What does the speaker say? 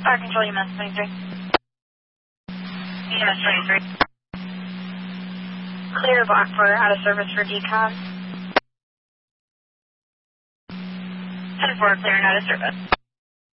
Fire control, UMS 23. UMS 23. Clear block for out of service for decom. 10-4, clear and out of service.